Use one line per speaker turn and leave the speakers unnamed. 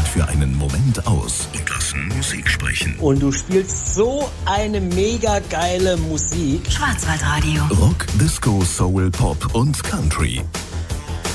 Zeit für einen Moment aus und lassen Musik sprechen.
Und du spielst so eine mega geile Musik.
Schwarzwaldradio.
Rock, Disco, Soul, Pop und Country.